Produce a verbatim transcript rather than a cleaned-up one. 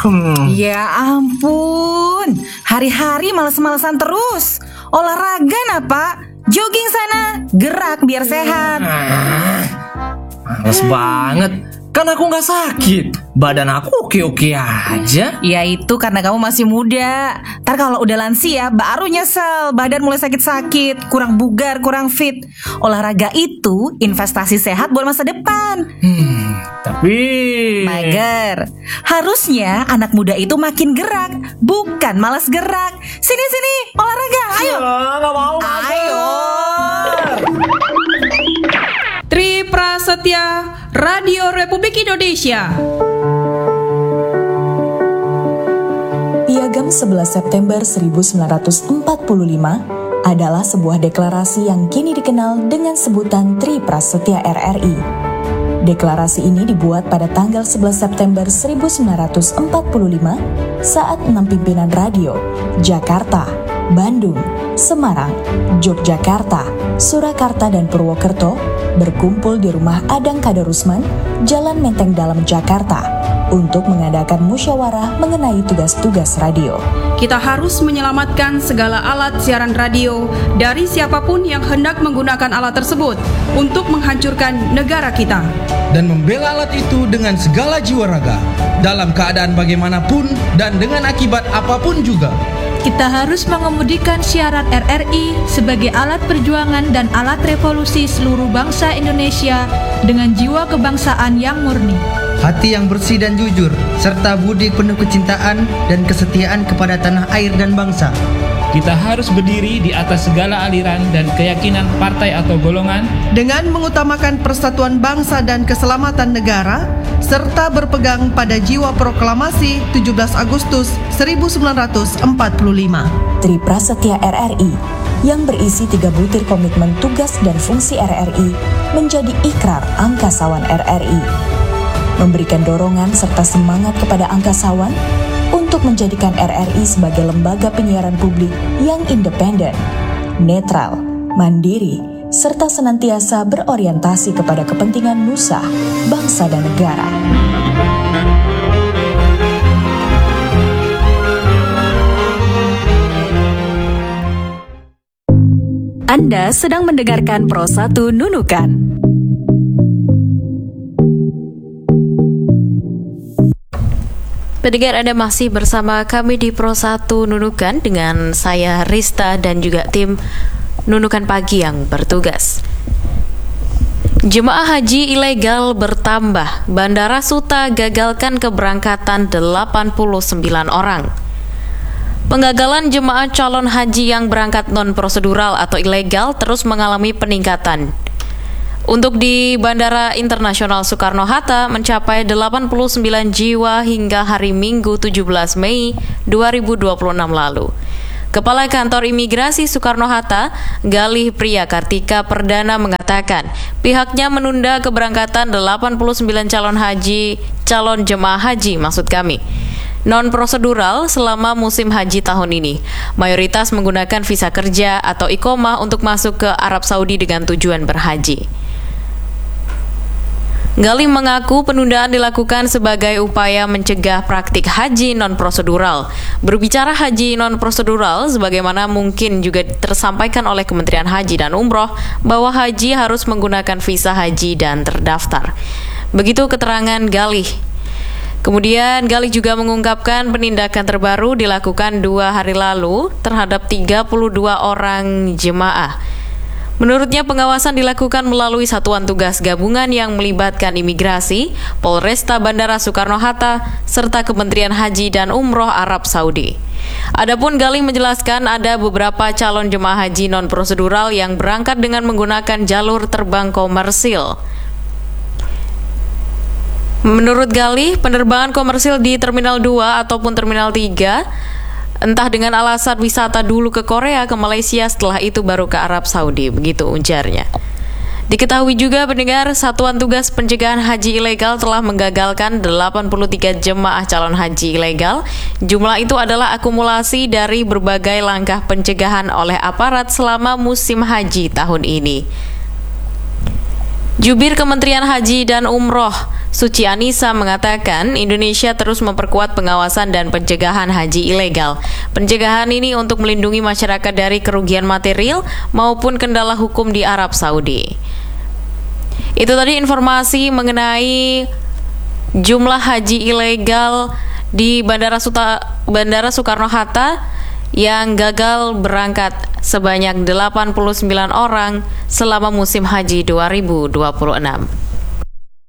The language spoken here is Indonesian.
Hmm. Ya ampun, hari-hari males-malesan terus. Olahraga nah Pak, jogging sana, gerak biar sehat. Males banget, kan aku gak sakit. Badan aku oke-oke aja. Ya itu karena kamu masih muda. Ntar kalau udah lansia baru nyesel, badan mulai sakit-sakit, kurang bugar, kurang fit. Olahraga itu investasi sehat buat masa depan. Hmm, tapi Mager. Harusnya anak muda itu makin gerak, bukan malas gerak. Sini-sini, olahraga, ayo. Ya, gak mau. Ayo. Tri Prasetya, Radio Republik Indonesia. Piagam sebelas September seribu sembilan ratus empat puluh lima adalah sebuah deklarasi yang kini dikenal dengan sebutan Tri Prasetya R R I. Deklarasi ini dibuat pada tanggal sebelas September seribu sembilan ratus empat puluh lima saat enam pimpinan radio, Jakarta, Bandung, Semarang, Yogyakarta, Surakarta, dan Purwokerto berkumpul di rumah Adang Kadarusman, Jalan Menteng Dalam, Jakarta, untuk mengadakan musyawarah mengenai tugas-tugas radio. Kita harus menyelamatkan segala alat siaran radio dari siapapun yang hendak menggunakan alat tersebut untuk menghancurkan negara kita. Dan membela alat itu dengan segala jiwa raga, dalam keadaan bagaimanapun dan dengan akibat apapun juga. Kita harus mengemudikan siaran R R I sebagai alat perjuangan dan alat revolusi seluruh bangsa Indonesia dengan jiwa kebangsaan yang murni. Hati yang bersih dan jujur, serta budi penuh kecintaan dan kesetiaan kepada tanah air dan bangsa. Kita harus berdiri di atas segala aliran dan keyakinan partai atau golongan dengan mengutamakan persatuan bangsa dan keselamatan negara, serta berpegang pada jiwa proklamasi tujuh belas Agustus seribu sembilan ratus empat puluh lima. Tri Prasetya R R I yang berisi tiga butir komitmen tugas dan fungsi R R I menjadi ikrar angkasawan R R I. Memberikan dorongan serta semangat kepada angkasawan untuk menjadikan R R I sebagai lembaga penyiaran publik yang independen, netral, mandiri, serta senantiasa berorientasi kepada kepentingan nusa, bangsa, dan negara. Anda sedang mendengarkan Pro satu Nunukan. Pendengar, Anda masih bersama kami di Pro satu Nunukan dengan saya Rista dan juga tim Nunukan Pagi yang bertugas. Jemaah haji ilegal bertambah. Bandara Suta gagalkan keberangkatan delapan puluh sembilan orang. Penggagalan jemaah calon haji yang berangkat non-prosedural atau ilegal terus mengalami peningkatan. Untuk di Bandara Internasional Soekarno-Hatta mencapai delapan puluh sembilan jiwa hingga hari Minggu tujuh belas Mei dua ribu dua puluh enam lalu. Kepala Kantor Imigrasi Soekarno-Hatta, Galih Priya Kartika Perdana mengatakan pihaknya menunda keberangkatan delapan puluh sembilan calon haji, calon jemaah haji maksud kami, non-prosedural selama musim haji tahun ini. Mayoritas menggunakan visa kerja atau iqomah untuk masuk ke Arab Saudi dengan tujuan berhaji. Galih mengaku penundaan dilakukan sebagai upaya mencegah praktik haji non-prosedural. Berbicara haji non-prosedural, sebagaimana mungkin juga tersampaikan oleh Kementerian Haji dan Umroh, bahwa haji harus menggunakan visa haji dan terdaftar. Begitu keterangan Galih. Kemudian Galih juga mengungkapkan penindakan terbaru dilakukan dua hari lalu terhadap tiga puluh dua orang jemaah. Menurutnya pengawasan dilakukan melalui Satuan Tugas Gabungan yang melibatkan imigrasi, Polresta Bandara Soekarno-Hatta, serta Kementerian Haji dan Umroh Arab Saudi. Adapun Galih menjelaskan ada beberapa calon jemaah haji non-prosedural yang berangkat dengan menggunakan jalur terbang komersil. Menurut Galih, penerbangan komersil di Terminal dua ataupun Terminal tiga entah dengan alasan wisata dulu ke Korea, ke Malaysia, setelah itu baru ke Arab Saudi, begitu ujarnya. Diketahui juga pendengar, Satuan Tugas Pencegahan Haji Ilegal telah menggagalkan delapan puluh tiga jemaah calon haji ilegal. Jumlah itu adalah akumulasi dari berbagai langkah pencegahan oleh aparat selama musim haji tahun ini. Jubir Kementerian Haji dan Umroh Suci Anissa mengatakan Indonesia terus memperkuat pengawasan dan pencegahan haji ilegal. Pencegahan ini untuk melindungi masyarakat dari kerugian material maupun kendala hukum di Arab Saudi. Itu tadi informasi mengenai jumlah haji ilegal di Bandara, Suta, Bandara Soekarno-Hatta yang gagal berangkat sebanyak delapan puluh sembilan orang selama musim haji dua ribu dua puluh enam.